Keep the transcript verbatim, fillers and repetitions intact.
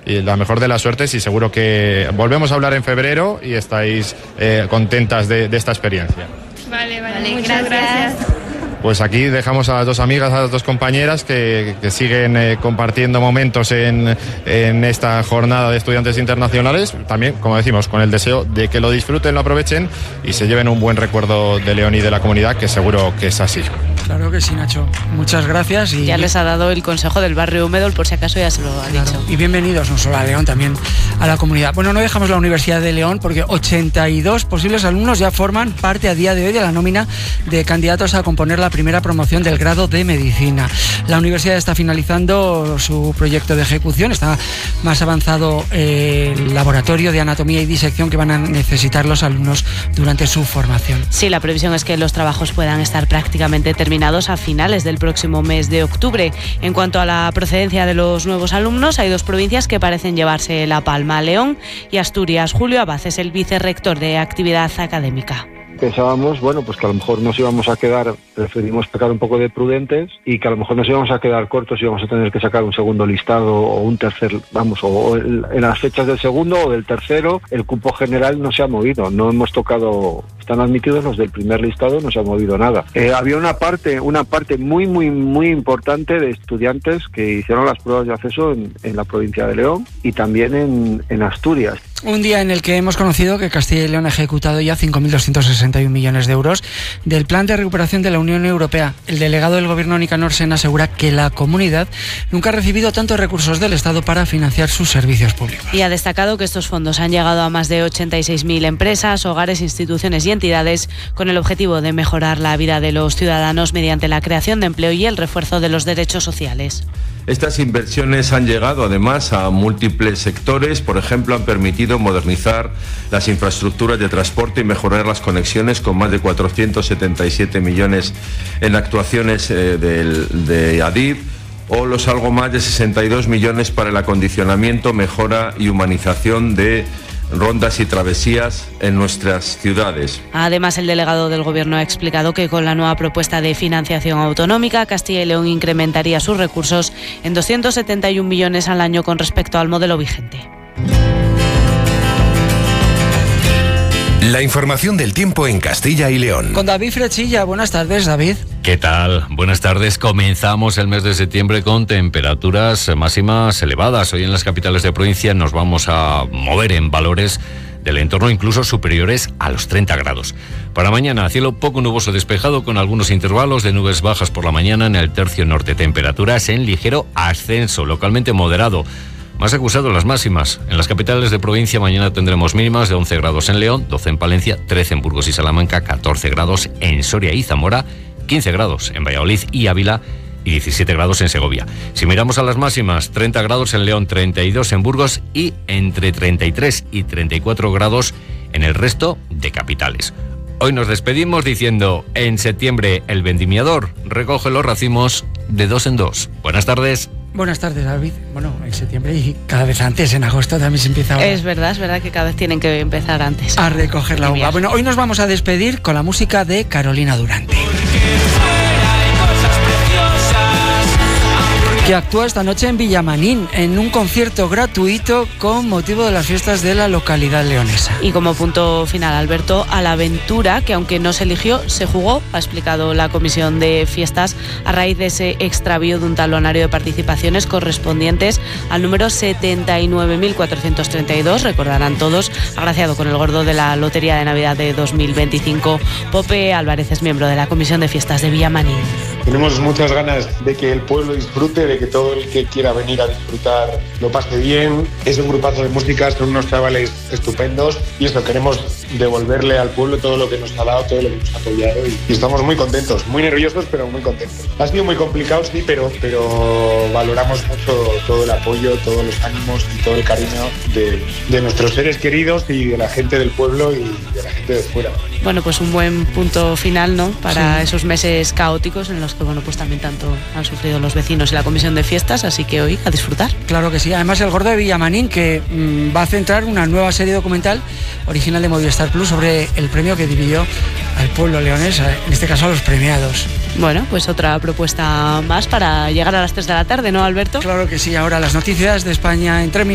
y la mejor de las suertes, y seguro que volvemos a hablar en febrero y estáis eh, contentas de, de esta experiencia. Vale, vale, Vale, muchas gracias. gracias. Pues aquí dejamos a las dos amigas, a las dos compañeras que, que siguen eh, compartiendo momentos en, en esta jornada de estudiantes internacionales. También, como decimos, con el deseo de que lo disfruten, lo aprovechen y se lleven un buen recuerdo de León y de la comunidad, que seguro que es así. Claro que sí, Nacho. Muchas gracias. Y ya les ha dado el consejo del barrio húmedo, por si acaso ya se lo ha claro, dicho. Y bienvenidos no solo a León, también a la comunidad. Bueno, no dejamos la Universidad de León porque ochenta y dos posibles alumnos ya forman parte a día de hoy de la nómina de candidatos a componer la primera promoción del grado de Medicina. La universidad está finalizando su proyecto de ejecución, está más avanzado eh, el laboratorio de anatomía y disección que van a necesitar los alumnos durante su formación. Sí, la previsión es que los trabajos puedan estar prácticamente terminados a finales del próximo mes de octubre. En cuanto a la procedencia de los nuevos alumnos, hay dos provincias que parecen llevarse la palma: León y Asturias. Julio Abad es el vicerrector de actividad académica. Pensábamos, bueno, pues que a lo mejor nos íbamos a quedar, preferimos sacar un poco de prudentes y que a lo mejor nos íbamos a quedar cortos y íbamos a tener que sacar un segundo listado o un tercer, vamos, o el, en las fechas del segundo o del tercero, el cupo general no se ha movido, no hemos tocado, están admitidos los del primer listado, no se ha movido nada. Eh, había una parte, una parte muy, muy, muy importante de estudiantes que hicieron las pruebas de acceso en, en la provincia de León y también en, en Asturias. Un día en el que hemos conocido que Castilla y León ha ejecutado ya cinco mil doscientos sesenta y un millones de euros del Plan de Recuperación de la Unión Europea. El delegado del Gobierno, Nicanor Sena, asegura que la comunidad nunca ha recibido tantos recursos del Estado para financiar sus servicios públicos. Y ha destacado que estos fondos han llegado a más de ochenta y seis mil empresas, hogares, instituciones y entidades con el objetivo de mejorar la vida de los ciudadanos mediante la creación de empleo y el refuerzo de los derechos sociales. Estas inversiones han llegado además a múltiples sectores, por ejemplo, han permitido modernizar las infraestructuras de transporte y mejorar las conexiones con más de cuatrocientos setenta y siete millones en actuaciones eh, del, de ADIF, o los algo más de sesenta y dos millones para el acondicionamiento, mejora y humanización de rondas y travesías en nuestras ciudades. Además, el delegado del Gobierno ha explicado que con la nueva propuesta de financiación autonómica, Castilla y León incrementaría sus recursos en doscientos setenta y un millones al año con respecto al modelo vigente. La información del tiempo en Castilla y León. Con David Frechilla. Buenas tardes, David. ¿Qué tal? Buenas tardes. Comenzamos el mes de septiembre con temperaturas máximas elevadas. Hoy en las capitales de provincia nos vamos a mover en valores del entorno incluso superiores a los treinta grados. Para mañana, cielo poco nuboso despejado con algunos intervalos de nubes bajas por la mañana en el tercio norte. Temperaturas en ligero ascenso, localmente moderado. Más acusado las máximas. En las capitales de provincia mañana tendremos mínimas de once grados en León, doce en Palencia, trece en Burgos y Salamanca, catorce grados en Soria y Zamora, quince grados en Valladolid y Ávila y diecisiete grados en Segovia. Si miramos a las máximas, treinta grados en León, treinta y dos en Burgos y entre treinta y tres y treinta y cuatro grados en el resto de capitales. Hoy nos despedimos diciendo, en septiembre el vendimiador recoge los racimos de dos en dos. Buenas tardes. Buenas tardes, David. Bueno, en septiembre y cada vez antes, en agosto también se empieza ahora. Es verdad, es verdad que cada vez tienen que empezar antes. A recoger la uva. Bueno, hoy nos vamos a despedir con la música de Carolina Durante, que actúa esta noche en Villamanín en un concierto gratuito con motivo de las fiestas de la localidad leonesa. Y como punto final, Alberto, a la aventura, que aunque no se eligió, se jugó, ha explicado la Comisión de Fiestas, a raíz de ese extravío de un talonario de participaciones correspondientes al número setenta y nueve mil cuatrocientos treinta y dos, recordarán todos, agraciado con el gordo de la Lotería de Navidad de dos mil veinticinco. Pope Álvarez es miembro de la Comisión de Fiestas de Villamanín. Tenemos muchas ganas de que el pueblo disfrute, de que todo el que quiera venir a disfrutar lo pase bien. Es un grupazo de música, son unos chavales estupendos y eso, queremos devolverle al pueblo todo lo que nos ha dado, todo lo que nos ha apoyado y, y estamos muy contentos, muy nerviosos pero muy contentos. Ha sido muy complicado, sí, pero, pero valoramos mucho todo el apoyo, todos los ánimos y todo el cariño de, de nuestros seres queridos y de la gente del pueblo y de la gente de fuera. Bueno, pues un buen punto final, ¿no?, para sí. esos meses caóticos en los que, bueno, pues también tanto han sufrido los vecinos y la Comisión de Fiestas, así que hoy a disfrutar. Claro que sí. Además, el gordo de Villamanín, que mmm, va a centrar una nueva serie documental original de Movistar Plus sobre el premio que dividió al pueblo leonés, en este caso a los premiados. Bueno, pues otra propuesta más para llegar a las tres de la tarde, ¿no, Alberto? Claro que sí. Ahora las noticias de España en tres minutos.